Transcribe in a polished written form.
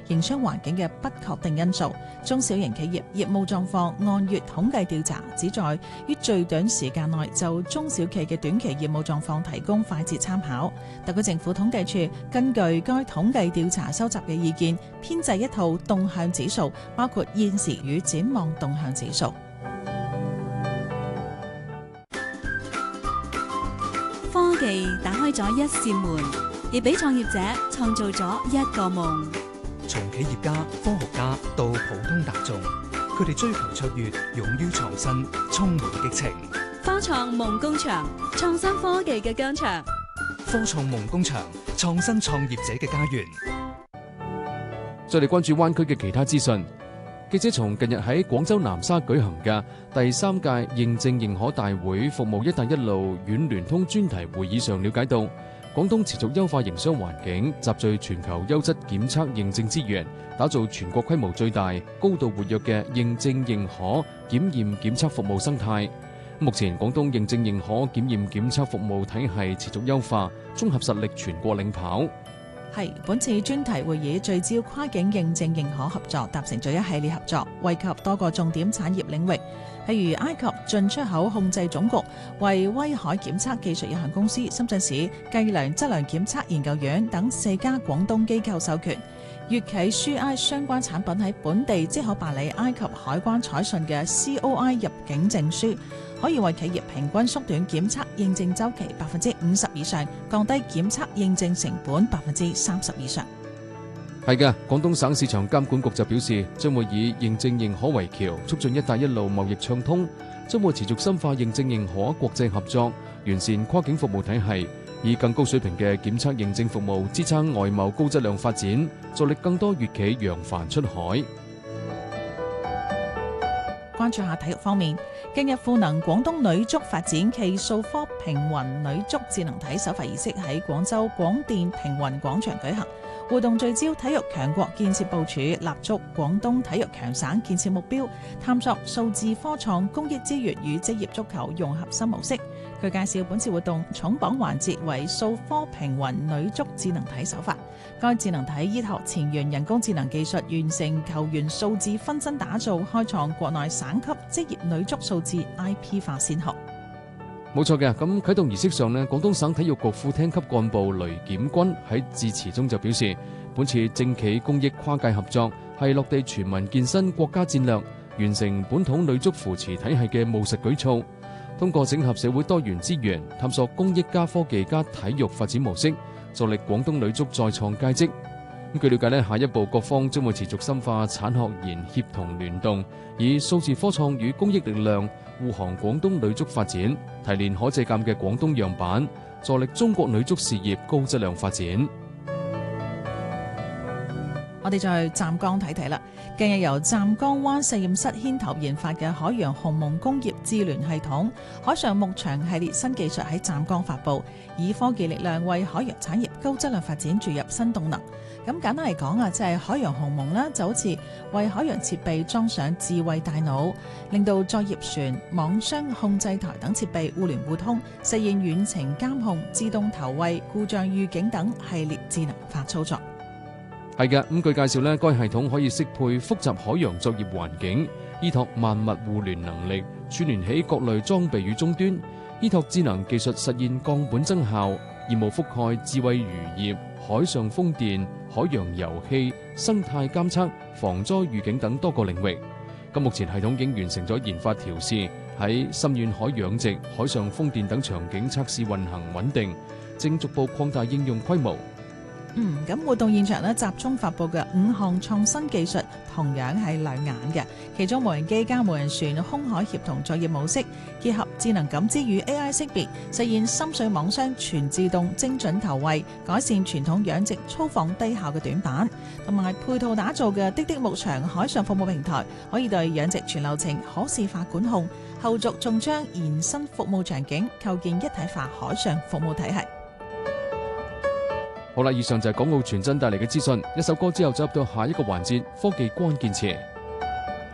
營商環境嘅不確定因素。中小型企業業務狀況按月統計調查，旨在於最短時間內就中小企嘅短期業務狀況提供快捷參考。特區政府統計處根據該統計調查收集嘅意見，編製一套動向指數，包括現時與展望動向指數。 科技打開咗一扇門，亦俾創業者創造咗一個夢。 從企業家、科學家到普通大眾，佢哋追求卓越，勇於創新，充滿激情。 科創夢工場，創新科技嘅疆場。 科創夢工場，創新創業者嘅家園。 再嚟關注灣區嘅其他資訊。記者從近日喺廣州南沙舉行嘅第3屆認證認可大會服務一帶一路軟聯通專題會議上了解到，廣東持續優化營商環境，集聚全球優質檢測認證資源，打造全國規模最大、高度活躍嘅認證認可檢驗檢測服務生態。目前廣東認證認可檢驗檢測服務體系持續優化，綜合實力全國領跑。 係本次專題會議聚焦跨境認證認可合作，達成咗一系列合作，惠及多個重點產業領域。譬如埃及進出口控制總局為威海檢測技術有限公司、深圳市計量質量檢測研究院等4家廣東機構授權，粵企輸埃相關產品喺本地即可辦理埃及海關採信嘅 COI 入境證書，可以為企業平均縮短檢測認證週期50%以上，降低檢測認證成本30%以上。 係嘅，廣東省市場監管局就表示，將會以認證認可為橋，促進一帶一路貿易暢通，將會持續深化認證認可國際合作，完善跨境服務體系，以更高水平嘅檢測認證服務支撐外貿高質量發展，助力更多粵企揚帆出海。 關注下體育方面，近日賦能廣東女足發展暨數科平雲女足智能體首發儀式喺廣州廣電平雲廣場舉行。活動聚焦體育強國建設部署，立足廣東體育強省建設目標，探索數字科創公益資源與職業足球融合新模式。佢介紹本次活動重磅環節為數科平雲女足智能體首發，該智能體依託前沿人工智能技術，完成球員數字分身打造，開創國內省級職業女足數字 IP 化先河。 冇錯嘅，咁啟動儀式上呢，廣東省體育局副廳級幹部雷檢軍喺致辭中就表示，本次政企公益跨界合作係落地全民健身國家戰略，完成本土女足扶持體系嘅務實舉措。通過整合社會多元資源，探索公益加科技加體育發展模式，助力廣東女足再創佳績。據了解呢，下一步各方將會持續深化產學研協同聯動，以數字科創與公益力量護航廣東女足發展，提煉可借鑑嘅廣東樣板，助力中國女足事業高質量發展。 我哋再去湛江睇睇啦。近日由湛江灣實驗室牽頭研發嘅海洋鴻蒙工業智聯系統海上牧場系列新技術喺湛江發布，以科技力量為海洋產業高質量發展注入新動能。咁簡單嚟講啊，即係海洋鴻蒙啦，就好似為海洋設備裝上智慧大腦，令到作業船、網箱控制台等設備互聯互通，實現遠程監控、自動投餵、故障預警等系列智能化操作。 係嘅，咁據介紹呢，該系統可以適配複雜海洋作業環境，依託萬物互聯能力，串聯起各類裝備與終端，依託智能技術實現降本增效，業務覆蓋智慧漁業、海上風電、海洋油氣、生態監測、防災預警等多個領域。咁目前系統已經完成咗研發調試，喺深遠海養殖、海上風電等場景測試運行穩定，正逐步擴大應用規模。 咁活動現場咧，集中發佈嘅5項創新技術同樣係亮眼嘅，其中無人機加無人船空海協同作業模式，結合智能感知與 AI 識別，實現深水網箱全自動精準投餵，改善傳統養殖粗放低效嘅短板，同埋配套打造嘅滴滴牧場海上服務平台，可以對養殖全流程可視化管控，後續仲將延伸服務場景，構建一體化海上服務體系。 好啦，以上就係港澳傳真帶嚟嘅資訊，一首歌之後就入到下一個環節，科技關鍵詞。